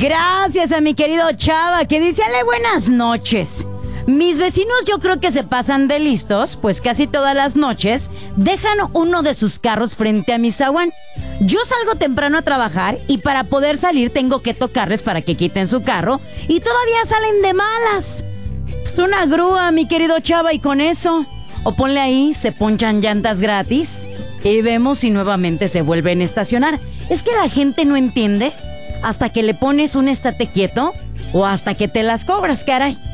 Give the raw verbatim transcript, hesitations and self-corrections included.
Gracias a mi querido Chava, que dice: ale, buenas noches. Mis vecinos yo creo que se pasan de listos, pues casi todas las noches dejan uno de sus carros frente a mi zaguán. Yo salgo temprano a trabajar y para poder salir tengo que tocarles para que quiten su carro y todavía salen de malas. Pues una grúa, mi querido Chava, y con eso. O ponle ahí, se ponchan llantas gratis y vemos si nuevamente se vuelven a estacionar. Es que la gente no entiende hasta que le pones un estate quieto o hasta que te las cobras, caray.